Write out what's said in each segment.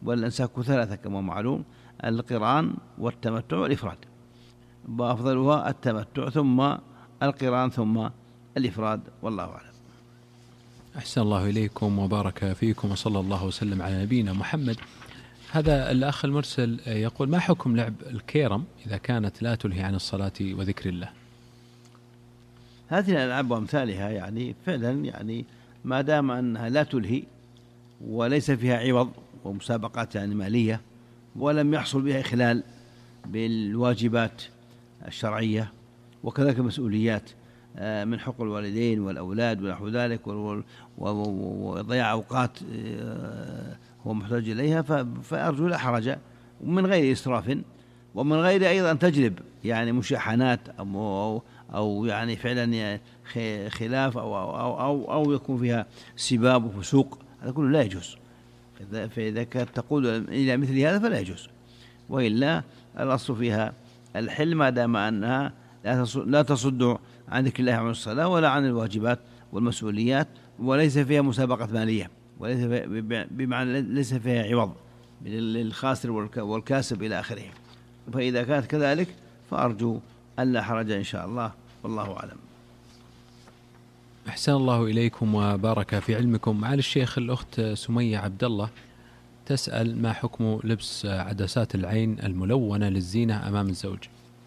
والأنساك ثلاثة كما معلوم: القران والتمتع والإفراد، وأفضلها التمتع ثم القران ثم الإفراد، والله أعلم. أحسن الله إليكم وبارك فيكم وصلى الله وسلم على نبينا محمد. هذا الأخ المرسل يقول: ما حكم لعب الكيرم إذا كانت لا تلهي عن الصلاة وذكر الله؟ هذه الألعاب وأمثالها يعني فعلا يعني ما دام أنها لا تلهي وليس فيها عوض ومسابقات يعني مالية، ولم يحصل بها إخلال بالواجبات الشرعية وكذلك المسؤوليات من حقوق الوالدين والأولاد ونحو ذلك، وضياع أوقات هو محتاج إليها، فأرجو لا حرج، ومن غير إسراف، ومن غير أيضا أن تجلب يعني مشاحنات أو يعني فعلا خلاف أو يكون فيها سباب وفسوق، هذا كله لا يجوز. فإذا كانت تقول إلى مثل هذا فلا يجوز، وإلا الأصل فيها الحل ما دام أنها لا تصد عن ذكر الله وعن الصلاة ولا عن الواجبات والمسؤوليات، وليس فيها مسابقة مالية، وليس بمعنى ليس فيها عوض للخاسر والكاسب إلى آخره. فإذا كانت كذلك فأرجو ألا حرج إن شاء الله، والله أعلم. أحسن الله إليكم وبارك في علمكم. معالي الشيخ، الأخت سمية عبد الله تسأل: ما حكم لبس عدسات العين الملونة للزينة أمام الزوج؟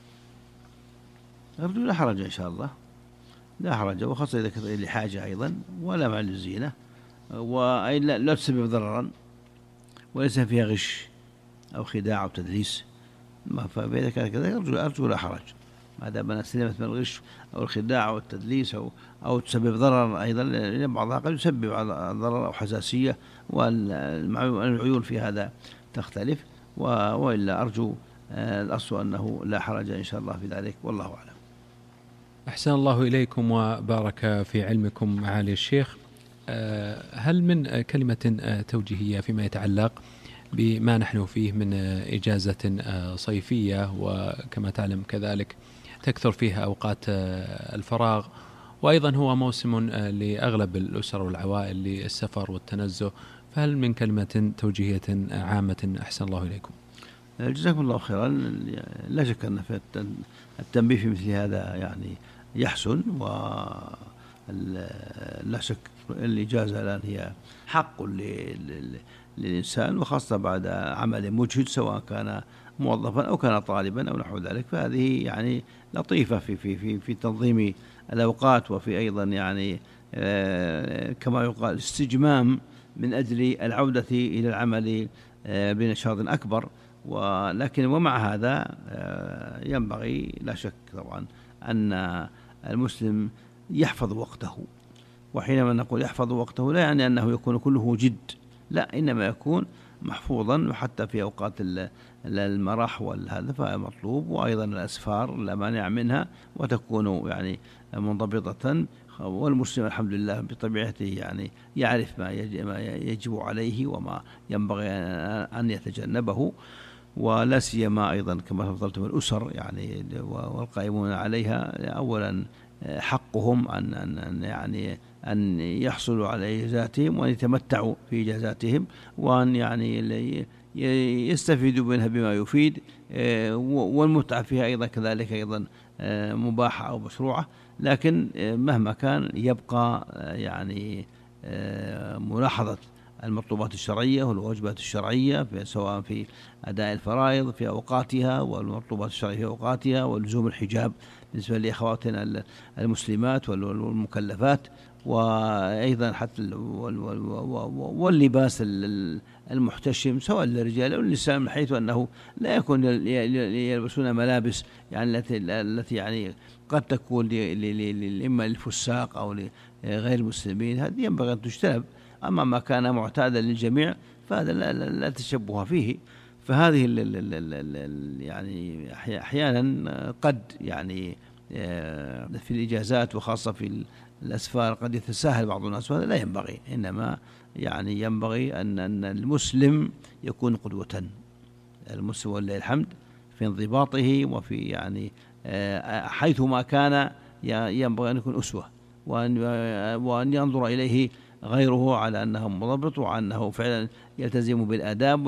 أرجو لا حرج إن شاء الله، لا حرج، وخاصة إذا كانت لحاجة أيضا ولا مع الزينة، ولا تسبب ضررا وليس فيها غش أو خداع أو تدليس، فإذا كان كذلك أرجو لا حرج، ما دام سلمت من الغش أو الخداع أو التدليس أو تسبب ضرر أيضا، لأن بعضها قد يسبب ضرر أو حساسية، والعيون في هذا تختلف، وإلا أرجو الأصل أنه لا حرج إن شاء الله في ذلك، والله أعلم. أحسن الله إليكم وبارك في علمكم معالي الشيخ. هل من كلمة توجيهية فيما يتعلق بما نحن فيه من إجازة صيفية، وكما تعلم كذلك تكثر فيها أوقات الفراغ، وأيضا هو موسم لأغلب الأسر والعوائل للسفر والتنزه، فهل من كلمة توجيهية عامة؟ أحسن الله إليكم. جزاكم الله خيرا. لا شك أن التنبيه في مثل هذا يعني يحسن، ولا شك الإجازة الآن هي حق للإنسان، وخاصة بعد عمل مجهد سواء كان موظفا أو كان طالبا أو نحو ذلك، فهذه يعني لطيفة في تنظيم الأوقات، وفي أيضا يعني كما يقال استجمام من أجل العودة إلى العمل بنشاط أكبر. ولكن ومع هذا ينبغي لا شك طبعا أن المسلم يحفظ وقته، وحينما نقول يحفظ وقته لا يعني أنه يكون كله جد، لا، إنما يكون محفوظا، وحتى في أوقات المرح والهذا فمطلوب، وأيضا الأسفار لا مانع منها وتكون يعني منضبطة، والمسلم الحمد لله بطبيعته يعني يعرف ما يجب عليه وما ينبغي أن يتجنبه، ولا سيما أيضا كما تفضلتم الأسر يعني والقائمون عليها، أولا حقهم أن يحصلوا على إجازاتهم وأن يتمتعوا في إجازاتهم، وأن يعني يستفيدوا منها بما يفيد، والمتعة فيها أيضا كذلك أيضا مباحة أو مشروعة، لكن مهما كان يبقى يعني ملاحظة المطلوبات الشرعية والواجبات الشرعية سواء في أداء الفرائض في أوقاتها، والمطلوبات الشرعية في أوقاتها، ولزوم الحجاب بالنسبة لأخواتنا المسلمات والمكلفات، وأيضا حتى واللباس المحتشم سواء للرجال أو للنساء، من حيث أنه لا يكون يلبسون ملابس يعني التي يعني قد تكون إما للفساق أو لغير المسلمين، هذه ينبغي أن تجتنب. أما ما كان معتادا للجميع فهذا لا تشبه فيه. فهذه يعني أحيانا قد يعني في الإجازات وخاصة في الأسفار قد يتساهل بعض الناس، وهذا لا ينبغي، إنما يعني ينبغي أن المسلم يكون قدوة، المسلم ولله الحمد في انضباطه وفي يعني حيثما كان ينبغي أن يكون أسوة، وأن ينظر إليه غيره على أنه مضبط وأنه فعلا يلتزم بالآداب